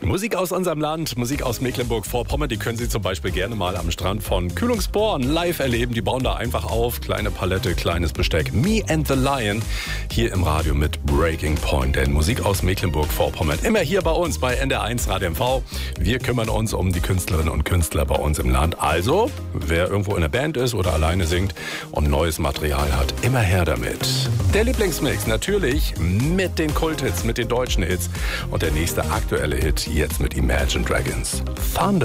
Musik aus unserem Land, Musik aus Mecklenburg-Vorpommern, die können Sie zum Beispiel gerne mal am Strand von Kühlungsborn live erleben. Die bauen da einfach auf, kleine Palette, kleines Besteck. Me and the Lion hier im Radio mit Breaking Point. Denn Musik aus Mecklenburg-Vorpommern immer hier bei uns bei NDR1 Radio MV. Wir kümmern uns um die Künstlerinnen und Künstler bei uns im Land. Also, wer irgendwo in einer Band ist oder alleine singt und neues Material hat, immer her damit. Der Lieblingsmix natürlich mit den Kulthits, mit den deutschen Hits. Und der nächste aktuelle Hit jetzt mit Imagine Dragons. Thunder.